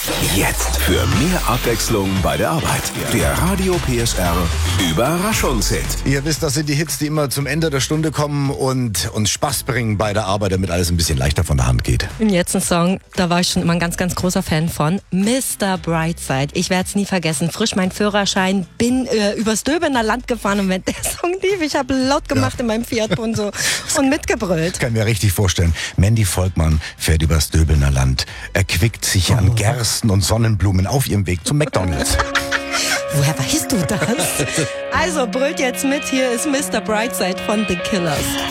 Jetzt für mehr Abwechslung bei der Arbeit. Der Radio PSR Überraschungshit. Ihr wisst, das sind die Hits, die immer zum Ende der Stunde kommen und uns Spaß bringen bei der Arbeit, damit alles ein bisschen leichter von der Hand geht. Und jetzt ein Song, da war ich schon immer ein ganz, ganz großer Fan von. Mr. Brightside. Ich werde es nie vergessen. Frisch mein Führerschein, bin übers Döbener Land gefahren und wenn der Song lief, ich habe laut gemacht in meinem Fiat Punto und mitgebrüllt. Kann mir richtig vorstellen. Mandy Volkmann fährt übers Döbener Land, erquickt sich an Gersten und Sonnenblumen auf ihrem Weg zum McDonald's. Woher weißt du das? Also brüllt jetzt mit, hier ist Mr. Brightside von The Killers.